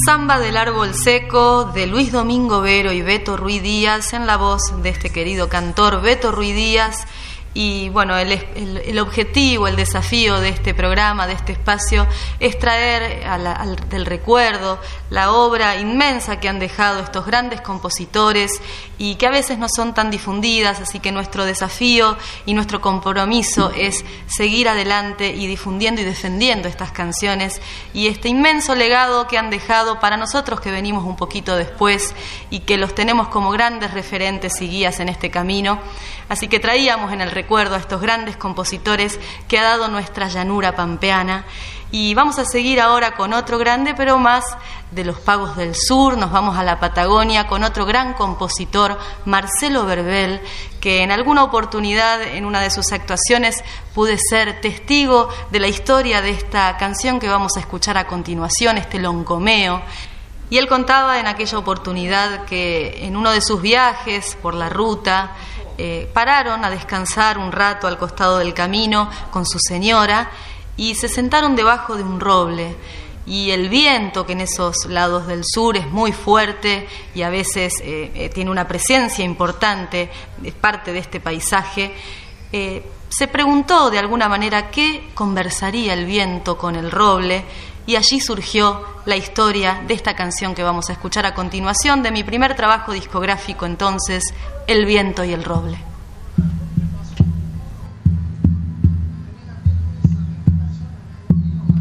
Samba del árbol seco, de Luis Domingo Vero y Beto Ruiz Díaz, en la voz de este querido cantor Beto Ruiz Díaz. Y bueno, el objetivo, el desafío de este programa, de este espacio, es traer del recuerdo la obra inmensa que han dejado estos grandes compositores y que a veces no son tan difundidas, así que nuestro desafío y nuestro compromiso es seguir adelante y difundiendo y defendiendo estas canciones y este inmenso legado que han dejado para nosotros que venimos un poquito después y que los tenemos como grandes referentes y guías en este camino. Así que traíamos en el recuerdo a estos grandes compositores que ha dado nuestra llanura pampeana. Y vamos a seguir ahora con otro grande, pero más de los pagos del sur. Nos vamos a la Patagonia con otro gran compositor, Marcelo Verbel, que en alguna oportunidad, en una de sus actuaciones, pude ser testigo de la historia de esta canción que vamos a escuchar a continuación, este loncomeo. Y él contaba en aquella oportunidad que en uno de sus viajes por la ruta, pararon a descansar un rato al costado del camino con su señora y se sentaron debajo de un roble. Y el viento, que en esos lados del sur es muy fuerte y a veces tiene una presencia importante, es parte de este paisaje, se preguntó de alguna manera qué conversaría el viento con el roble. Y allí surgió la historia de esta canción que vamos a escuchar a continuación, de mi primer trabajo discográfico entonces, El viento y el roble.